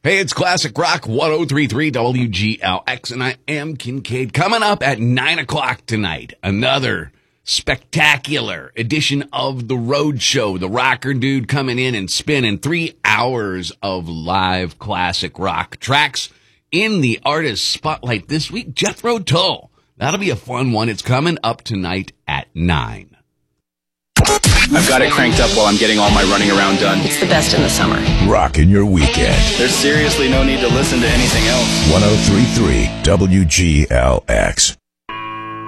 Hey, it's Classic Rock 1033 WGLX, and I am Kincaid. Coming up at 9 o'clock tonight, another spectacular edition of The Road Show. The Rocker Dude coming in and spinning 3 hours of live classic rock tracks. In the artist spotlight this week, Jethro Tull. That'll be a fun one. It's coming up tonight at 9. I've got it cranked up while I'm getting all my running around done. It's the best in the summer. Rockin' your weekend. There's seriously no need to listen to anything else. 1033 WGLX.